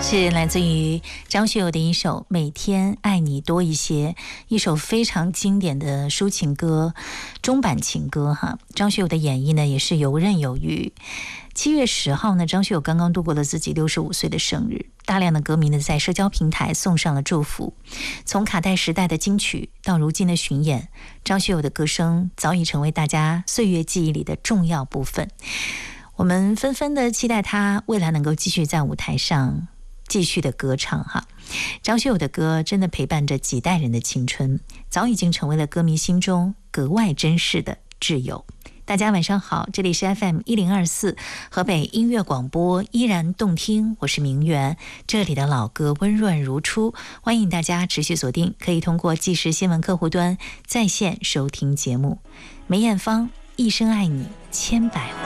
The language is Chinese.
是来自于张学友的一首《每天爱你多一些》，一首非常经典的抒情歌，中版情歌哈。张学友的演绎呢也是游刃有余。7月10号呢，张学友刚刚度过了自己65岁的生日，大量的歌迷呢在社交平台送上了祝福。从卡带时代的金曲到如今的巡演，张学友的歌声早已成为大家岁月记忆里的重要部分。我们纷纷的期待他未来能够继续在舞台上继续的歌唱哈。张学友的歌真的陪伴着几代人的青春，早已经成为了歌迷心中格外珍视的挚友。大家晚上好，这里是 FM 1024河北音乐广播，依然动听，我是明媛，这里的老歌温润如初，欢迎大家持续锁定，可以通过即时新闻客户端在线收听节目。梅艳芳，一生爱你千百回。